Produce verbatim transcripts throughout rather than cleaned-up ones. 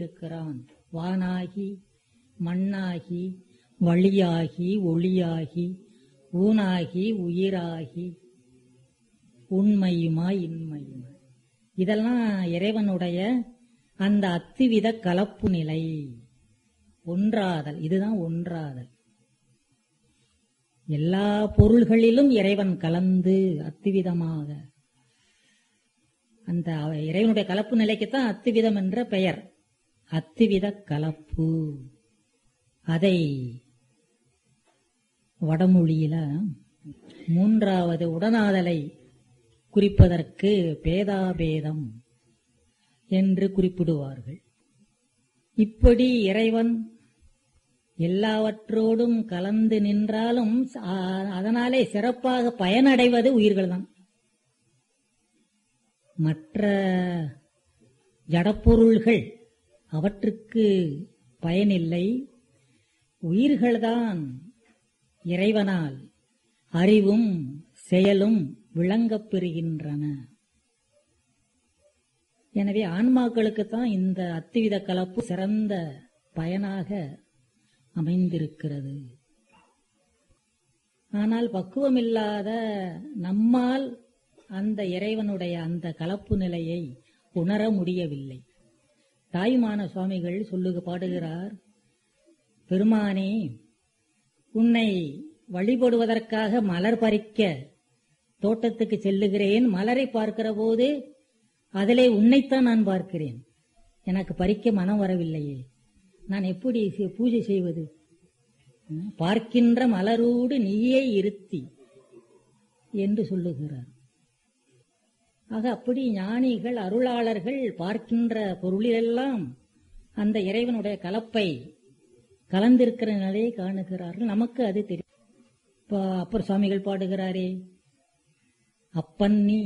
இருக்கிறான். வானாகி மண்ணாகி வழியாகி ஒளியாகி ஊனாகி உயிராகி உண்மையுமாய் இன்மையுமாய். இதெல்லாம் இறைவனுடைய அந்த அத்துவித கலப்பு நிலை, ஒன்றாதல். இதுதான் ஒன்றாதல். எல்லா பொருள்களிலும் இறைவன் கலந்து அத்துவிதமாக, அந்த இறைவனுடைய கலப்பு நிலைக்குத்தான் அத்துவிதம் என்ற பெயர். அத்துவித கலப்பு. அதை வடமொழியில மூன்றாவது உடனாதலை குறிப்பதற்கு பேதாபேதம் என்று குறிப்பிடுவார்கள். இப்படி இறைவன் எல்லாவற்றோடும் கலந்து நின்றாலும் அதனாலே சிறப்பாக பயனடைவது உயிர்கள் தான். மற்ற ஜடப்பொருள்கள் அவற்றுக்கு பயனில்லை. உயிர்கள்தான் இறைவனால் அறிவும் செயலும் விளங்கப் பெறுகின்றன. எனவே ஆன்மாக்களுக்குத்தான் இந்த அத்துவித கலப்பு சிறந்த பயனாக அமைந்திருக்கிறது. ஆனால் பக்குவமில்லாத நம்மால் அந்த இறைவனுடைய அந்த கலப்பு நிலையை உணர முடியவில்லை. தாயுமான சுவாமிகள் சொல்லுக பாடுகிறார், பெருமானே, உன்னை வழிபடுவதற்காக மலர் பறிக்க தோட்டத்துக்கு செல்லுகிறேன். மலரை பார்க்கிற போது அதிலே உன்னைத்தான் நான் பார்க்கிறேன். எனக்கு பறிக்க மனம் வரவில்லையே, நான் எப்படி பூஜை செய்வது? பார்க்கின்ற மலரோடு நீயே இருத்தி என்று சொல்லுகிறார். ஆக அப்படி ஞானிகள் அருளாளர்கள் பார்க்கின்ற பொருளிலெல்லாம் அந்த இறைவனுடைய கலப்பை கலந்திருக்கிற நிலையை காணுகிறார்கள். நமக்கு அது தெரியும். இப்ப அப்பர் சுவாமிகள் பாடுகிறாரே, அப்பன் நீ,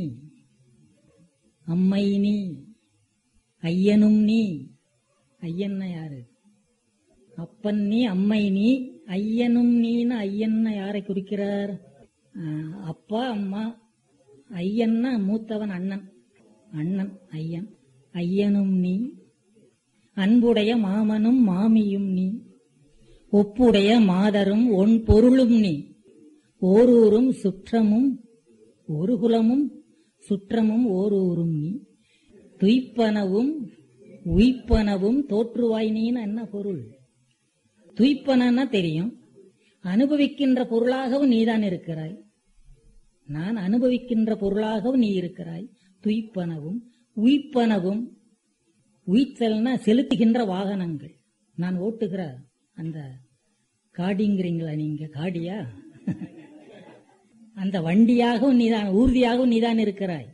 அம்மை நீ, ஐயனும் நீ. ஐயன்னா யாரு? அப்பன் நீ, அம்மை நீ, ஐயனும் நீன்னு ஐயன்னா யாரை குறிக்கிறார்? அப்பா அம்மா. ஐயன்னா மூத்தவன் அண்ணன், அண்ணன் ஐயன். ஐயனும் நீ, அன்புடைய மாமனும் மாமியும் நீ, ஒப்புடைய மாதரும் ஒன் பொருளும் நீ, ஓரூரும் சுற்றமும் ஒரு குலமும் சுற்றமும் ஓரூரும் நீ, துய்ப்பனவும் உய்ப்பனவும் தோற்றுவாய் நீன்னு என்ன பொருள்? துய்ப்பனா தெரியும், அனுபவிக்கின்ற பொருளாகவும் நீதான் இருக்கிறாய். நான் அனுபவிக்கின்ற பொருளாகவும் நீ இருக்கிறாய். துய்ப்பனவும் உய்ப்பனவும், உய்த்தல்னா செலுத்துகின்ற வாகனங்கள். நான் ஓட்டுகிற அந்த காடிங்கிறீங்களா நீங்க? காடியா? அந்த வண்டியாகவும் நீதான், ஊர்தியாகவும் நீதான் இருக்கிறாய்.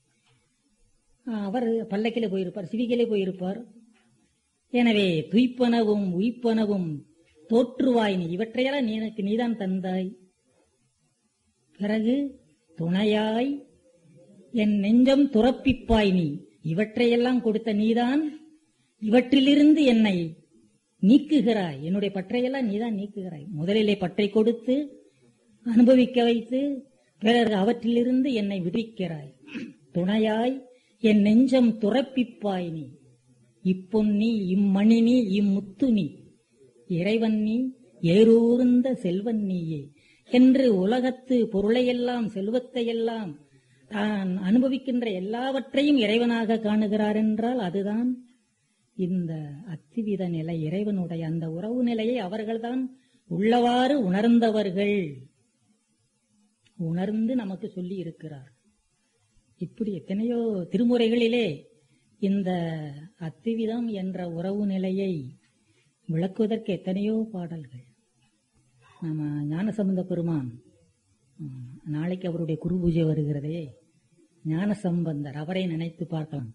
அவர் பல்லக்கில போயிருப்பார், சிவிகையிலே போயிருப்பார். எனவே துய்ப்பனவும் உய்ப்பனவும் தோற்றுவாய் நீ, இவற்றையெல்லாம் நீ எனக்கு நீதான் தந்தாய். பிறகு துணையாய் என் நெஞ்சம் துறப்பிப்பாய் நீ, இவற்றையெல்லாம் கொடுத்த நீதான் இவற்றிலிருந்து என்னை நீக்குகிறாய். என்னுடைய பற்றையெல்லாம் நீதான் நீக்குகிறாய். முதலிலே பற்றை கொடுத்து அனுபவிக்க வைத்து பிறகு அவற்றிலிருந்து என்னை விடுவிக்கிறாய். துணையாய் என் நெஞ்சம் துறப்பிப்பாய் நீ, இப்பொன்னி இம்மணி நீ இம்முத்து நீ, இறைவன் நீ ஏரூர்ந்த செல்வன் நீயே என்று உலகத்து பொருளையெல்லாம் செல்வத்தையெல்லாம் தான் அனுபவிக்கின்ற எல்லாவற்றையும் இறைவனாக காணுகிறார் என்றால் அதுதான் இந்த அத்திவித நிலை. இறைவனுடைய அந்த உறவு நிலையை அவர்கள்தான் உள்ளவாறு உணர்ந்தவர்கள், உணர்ந்து நமக்கு சொல்லி இருக்கிறார். இப்படி எத்தனையோ திருமுறைகளிலே இந்த அத்திவிதம் என்ற உறவு நிலையை விளக்குவதற்கு எத்தனையோ பாடல்கள். நம்ம ஞானசம்பந்த பெருமான், நாளைக்கு அவருடைய குரு பூஜை வருகிறதே, ஞானசம்பந்தர், அவரை நினைத்து பார்க்கலாம்.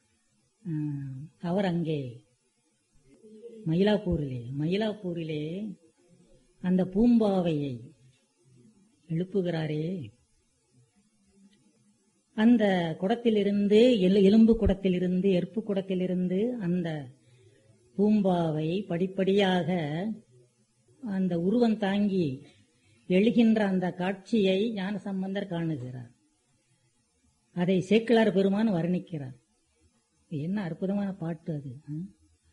அவர் அங்கே மயிலாப்பூரிலே மயிலாப்பூரிலே அந்த பூம்பாவையை எழுப்புகிறாரே, அந்த குடத்திலிருந்து, எலும்பு குடத்திலிருந்து, எற்பு குடத்திலிருந்து அந்த பூம்பாவை படிப்படியாக அந்த உருவம் தாங்கி எழுகின்ற அந்த காட்சியை ஞானசம்பந்தர் காணுகிறார். அதை சேக்கிழார் பெருமான் வர்ணிக்கிறார். என்ன அற்புதமான பாட்டு அது!